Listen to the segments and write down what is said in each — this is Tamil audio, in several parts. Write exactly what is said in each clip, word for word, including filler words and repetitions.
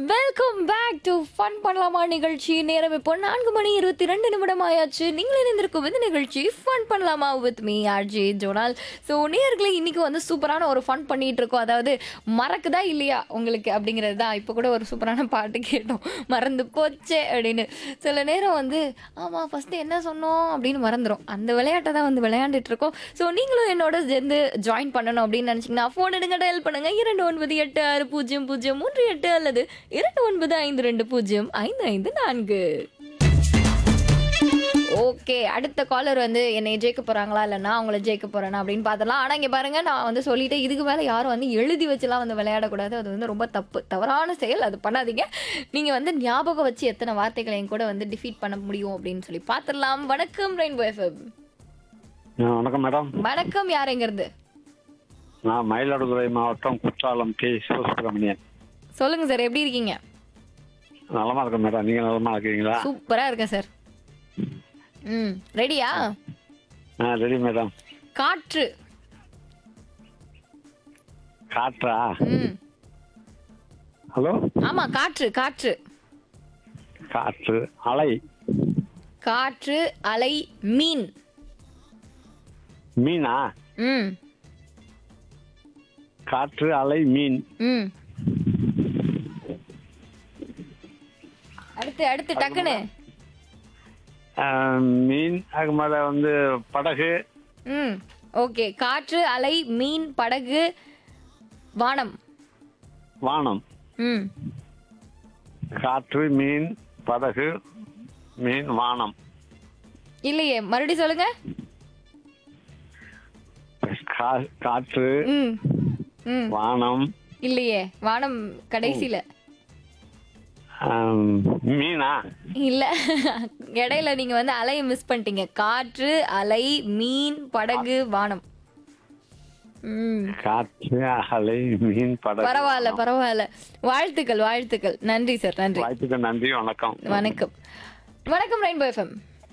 வெல்கம் பேக் டு ஃபன் பண்ணலாமா நிகழ்ச்சி. நேரம் இப்போ நான்கு மணி இருபத்தி ரெண்டு நிமிடம் ஆயாச்சு. நீங்கள் இணைந்திருக்கும் இந்த நிகழ்ச்சி ஃபன் பண்ணலாமா with me RJ zonal. So நேயர்களே, இன்னைக்கு வந்து சூப்பரான ஒரு ஃபன் பண்ணிட்டு இருக்கோம். அதாவது மறக்குதா இல்லையா உங்களுக்கு அப்படிங்கிறது தான். இப்போ கூட ஒரு சூப்பரான பாட்டு கேட்டோம், மறந்து போச்சே அப்படின்னு. சில நேரம் வந்து ஆமாம் ஃபஸ்ட்டு என்ன சொன்னோம் அப்படின்னு மறந்துடும். அந்த விளையாட்டை தான் வந்து விளையாண்டுட்டு இருக்கோம். ஸோ நீங்களும் என்னோட சேர்ந்து ஜாயின் பண்ணணும் அப்படின்னு நினச்சிங்கன்னா ஃபோன் எடுங்க, டயல் பண்ணுங்க இரண்டு ஒன்பது எட்டு ஆறு பூஜ்ஜியம் பூஜ்ஜியம் மூன்று எட்டு அல்லது இரண்டு ஒன்பது ஐந்து ரெண்டு பூஜ்ஜியம் ஐந்து ஐந்து நான்கு. ஓகே, அடுத்த காலர் வந்து என்னை ஜெயிக்க போறாங்களா இல்லை நான் அவங்கள ஜெயிக்க போறேனா அப்படின்னு பார்த்தலாம். ஆனால் இங்கே பாருங்க, நான் வந்து சொல்லிட்டு இதுக்கு மேலே யாரும் வந்து எழுதி வச்சுலாம் வந்து விளையாடக்கூடாது. அது வந்து ரொம்ப தப்பு, தவறான செயல். அது பண்ணாதீங்க. நீங்கள் வந்து ஞாபகம் வச்சு எத்தனை வார்த்தைகளை என் கூட வந்து டிஃபீட் பண்ண முடியும் அப்படின்னு சொல்லி பார்த்துடலாம். வணக்கம் ரெயின்போ எஃப்எம். வணக்கம் மேடம். வணக்கம், யாருங்கிறது? நான் மயிலாடுதுறை மாவட்டம் குற்றாலம் கே சிவசுப்ரமணியன். சொல்லுங்க சார், எப்படி இருக்கீங்க? நலமா இருக்கேன் மேடம். நீங்க நலமா இருக்கீங்களா? சூப்பரா இருக்கேன் சார். ம், ரெடியா? ஆ ரெடி மேடம். காற்று. காற்றா? ம், ஹலோ. ஆமா, காற்று காற்று காற்று. அலை. காற்று, அலை, மீன். மீனா? ம் காற்று, அலை, மீன். ம் அடுத்து அடுத்து டக்குன்னு. ஆ, மீன். அதுக்கு மேல வந்து படகு. ம் ஓகே, காற்று, அலை, மீன், படகு, வானம். வானம். ம் காற்று, மீன், படகு, மீன், வானம். இல்லையே, மறுபடியும் சொல்லுங்க. கா- காற்று, ம் ம் வானம். இல்லையே, வானம் கடைசியில. ஆம், மீனா? இல்ல, இடையில நீங்க வந்து அலையை மிஸ் பண்ணிட்டீங்க. காற்று, அலை, மீன், படகு, வானம். ம் காற்று, அலை, மீன், படகு. பரவாயில்ல பரவாயில்ல. வாழ்த்துக்கள் வாழ்த்துக்கள். நன்றி சார், நன்றி. வாய்ப்புக்கு நன்றி. வணக்கம். வணக்கம். வணக்கம் ரெயின்போ எஃப்எம்.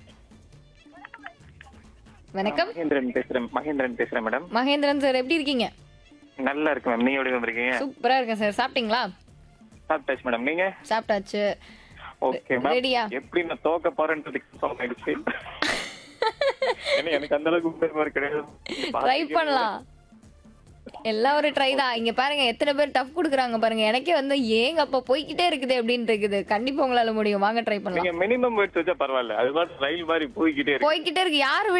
வணக்கம், மகேந்திரன் பேசுறேன். மகேந்திரன் பேசுறேன் மேடம். மகேந்திரன் சார், எப்படி இருக்கீங்க? நல்லா இருக்கு மேம். நீங்க எப்படி வந்திருக்கீங்க? சூப்பரா இருக்கேன் சார். சாப்பிட்டீங்களா? சாப்பிட்டாச்சு மேடம். நீங்க? சாப்பிட்டாச்சு. Okay ma'am. ரெடியா? எப்படி நான் தோக்க போறேன்றது கன்ஃபார்ம் ஆயிடுச்சு. ஏன்னா எனக்கு அந்த அளவுக்கு உண்மை கிடையாது. ட்ரை பண்ணலாம். எல்லாம் ஒரு ட்ரை தான். இங்க பாருங்க, எத்தனை பேர் டஃப் கொடுக்குறாங்க பாருங்க. எனக்கே வந்து ஏங்க அப்ப போய்கிட்டே இருக்குது அப்படின்னு இருக்குது. கண்டிப்பா உங்களால முடியும். வாங்க ட்ரை பண்ணலாம். நீங்க மினிமம் வெயிட் வச்சா பரவாயில்ல. அது மாதிரி ரயில் மாதிரி போய்கிட்டே இருக்கு. போய்கிட்டே இருக்கு. யாரு